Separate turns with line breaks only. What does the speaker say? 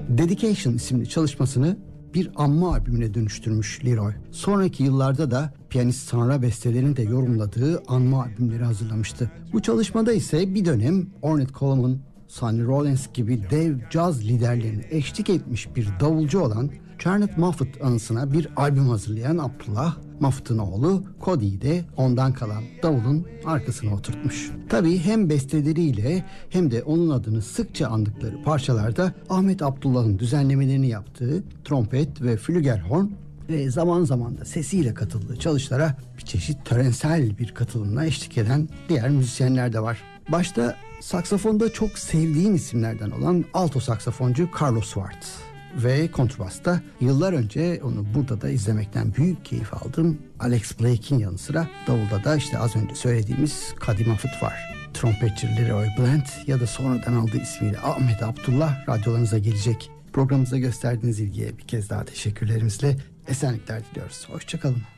Dedication isimli çalışmasını bir anma albümüne dönüştürmüş Leroy. Sonraki yıllarda da piyanist Sonra bestelerini de yorumladığı anma albümleri hazırlamıştı. Bu çalışmada ise bir dönem Ornette Coleman, Sonny Rollins gibi dev caz liderlerine eşlik etmiş bir davulcu olan Charlotte Moffett anısına bir albüm hazırlayan Abdullah, Moffat'ın oğlu Cody'yi de ondan kalan davulun arkasına oturtmuş. Tabii hem besteleriyle hem de onun adını sıkça andıkları parçalarda Ahmet Abdullah'ın düzenlemelerini yaptığı trompet ve flügelhorn ve zaman zaman da sesiyle katıldığı çalışlara bir çeşit törensel bir katılımla eşlik eden diğer müzisyenler de var. Başta saksafonda çok sevdiğim isimlerden olan alto saksafoncu Carlos Schwartz ve kontrbasta yıllar önce onu burada da izlemekten büyük keyif aldım Alex Blake'in yanı sıra davulda da işte az önce söylediğimiz Cody Moffett var. Trompetçi Leroy Blunt ya da sonradan aldığı ismiyle Ahmet Abdullah radyolarınıza gelecek. Programımıza gösterdiğiniz ilgiye bir kez daha teşekkürlerimizle esenlikler diliyoruz. Hoşçakalın.